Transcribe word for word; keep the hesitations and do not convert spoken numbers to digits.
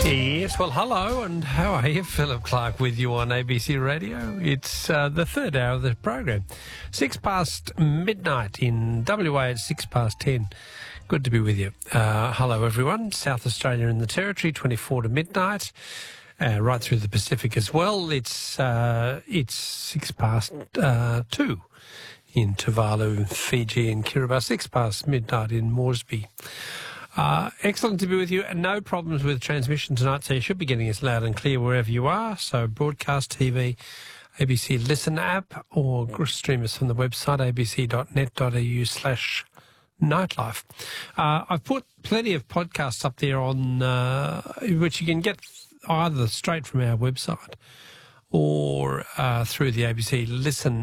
Yes, well, hello, and how are you? Philip Clark with you on A B C Radio. It's uh, the third hour of the program. Six past midnight in W A, it's six past ten. Good to be with you. Uh, hello, everyone. South Australia and the Territory, twenty-four to midnight, uh, right through the Pacific as well. It's uh, it's six past uh, two in Tuvalu, Fiji and Kiribati, six past midnight in Moresby. Uh, excellent to be with you, and no problems with transmission tonight, so you should be getting us loud and clear wherever you are. So broadcast T V, A B C Listen app, or stream us from the website abc.net.au slash nightlife. Uh, I've put plenty of podcasts up there on uh, which you can get either straight from our website or uh, through the A B C Listen